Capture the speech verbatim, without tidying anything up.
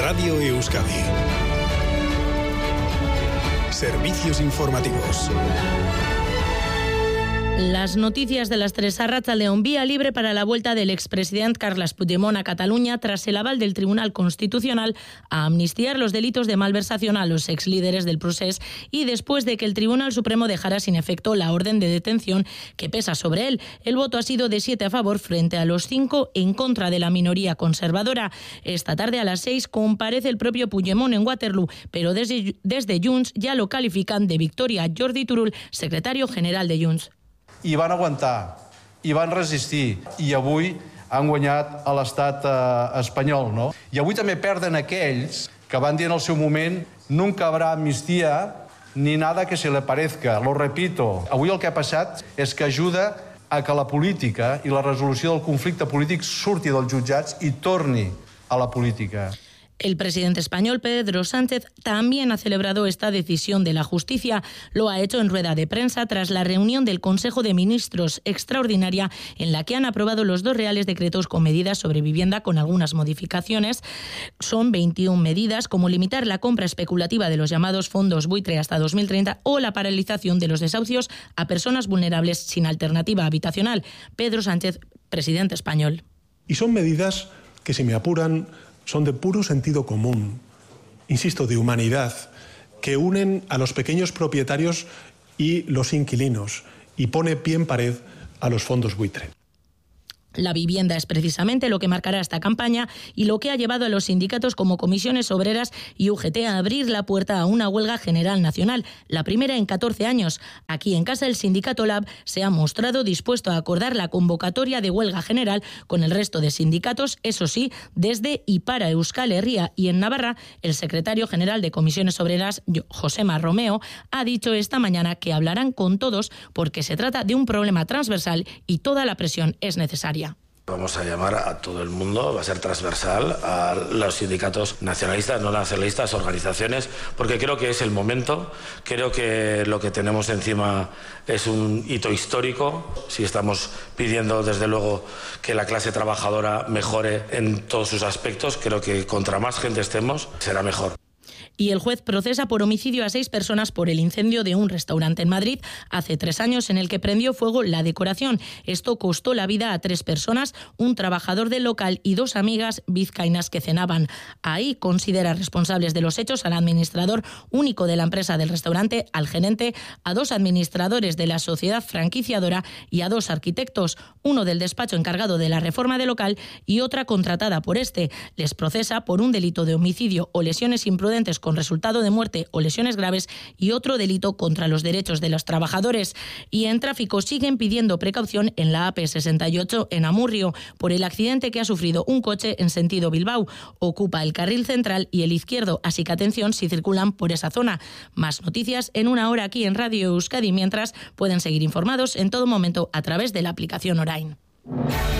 Radio Euskadi. Servicios informativos. Las noticias de las tres. Arratsaldeon, vía libre para la vuelta del expresidente Carles Puigdemont a Cataluña tras el aval del Tribunal Constitucional a amnistiar los delitos de malversación a los exlíderes del procés y después de que el Tribunal Supremo dejara sin efecto la orden de detención que pesa sobre él. El voto ha sido de siete a favor frente a los cinco en contra de la minoría conservadora. Esta tarde a las seis comparece el propio Puigdemont en Waterloo, pero desde, desde Junts ya lo califican de victoria. Jordi Turull, secretario general de Junts. I van aguantar, i van resistir, i avui han guanyat a l'estat eh, espanyol, no? I avui també perden aquells que van dir en el seu moment nunca habrá amnistía ni nada que se le parezca. Lo repito, avui el que ha passat és que ajuda a que la política i la resolució del conflicte polític surti dels jutjats i torni a la política. El presidente español, Pedro Sánchez, también ha celebrado esta decisión de la justicia. Lo ha hecho en rueda de prensa tras la reunión del Consejo de Ministros extraordinaria en la que han aprobado los dos reales decretos con medidas sobre vivienda con algunas modificaciones. Son veintiuna medidas, como limitar la compra especulativa de los llamados fondos buitre hasta dos mil treinta o la paralización de los desahucios a personas vulnerables sin alternativa habitacional. Pedro Sánchez, presidente español. Y son medidas que, si me apuran, son de puro sentido común, insisto, de humanidad, que unen a los pequeños propietarios y los inquilinos y pone pie en pared a los fondos buitre. La vivienda es precisamente lo que marcará esta campaña y lo que ha llevado a los sindicatos como Comisiones Obreras y U G T a abrir la puerta a una huelga general nacional, la primera en catorce años. Aquí en casa el sindicato Lab se ha mostrado dispuesto a acordar la convocatoria de huelga general con el resto de sindicatos, eso sí, desde y para Euskal Herria. Y en Navarra, el secretario general de Comisiones Obreras, Josema Romeo, ha dicho esta mañana que hablarán con todos porque se trata de un problema transversal y toda la presión es necesaria. Vamos a llamar a todo el mundo, va a ser transversal, a los sindicatos nacionalistas, no nacionalistas, organizaciones, porque creo que es el momento, creo que lo que tenemos encima es un hito histórico. Si estamos pidiendo, desde luego, que la clase trabajadora mejore en todos sus aspectos, creo que contra más gente estemos, será mejor. Y el juez procesa por homicidio a seis personas por el incendio de un restaurante en Madrid hace tres años en el que prendió fuego la decoración. Esto costó la vida a tres personas, un trabajador del local y dos amigas vizcaínas que cenaban. Ahí considera responsables de los hechos al administrador único de la empresa del restaurante, al gerente, a dos administradores de la sociedad franquiciadora y a dos arquitectos, uno del despacho encargado de la reforma del local y otra contratada por este. Les procesa por un delito de homicidio o lesiones imprudentes con resultado de muerte o lesiones graves y otro delito contra los derechos de los trabajadores. Y en tráfico siguen pidiendo precaución en la A P sesenta y ocho en Amurrio por el accidente que ha sufrido un coche en sentido Bilbao. Ocupa el carril central y el izquierdo, así que atención si circulan por esa zona. Más noticias en una hora aquí en Radio Euskadi, mientras pueden seguir informados en todo momento a través de la aplicación Orain.